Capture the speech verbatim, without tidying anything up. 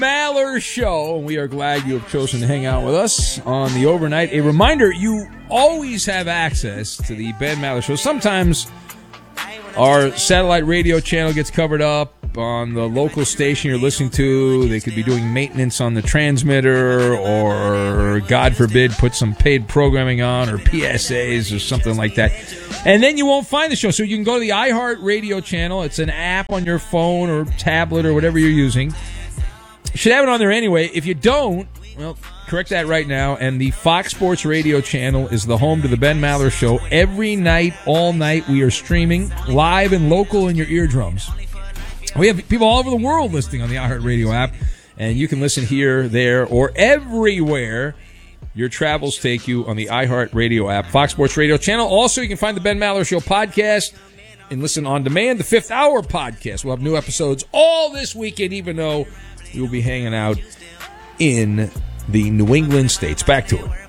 Maller Show. We are glad you have chosen to hang out with us on the overnight. A reminder, you always have access to the Ben Maller Show. Sometimes our satellite radio channel gets covered up on the local station you're listening to. They could be doing maintenance on the transmitter, or, God forbid, put some paid programming on, or P S As or something like that. And then you won't find the show. So you can go to the iHeart Radio channel. It's an app on your phone or tablet or whatever you're using. You should have it on there anyway. If you don't, well, correct that right now. And the Fox Sports Radio channel is the home to the Ben Maller Show. Every night, all night, we are streaming live and local in your eardrums. We have people all over the world listening on the iHeartRadio app, and you can listen here, there, or everywhere your travels take you on the iHeartRadio app, Fox Sports Radio channel. Also, you can find the Ben Maller Show podcast and listen on demand, the Fifth Hour podcast. We'll have new episodes all this weekend, even though we will be hanging out in the New England states. Back to it.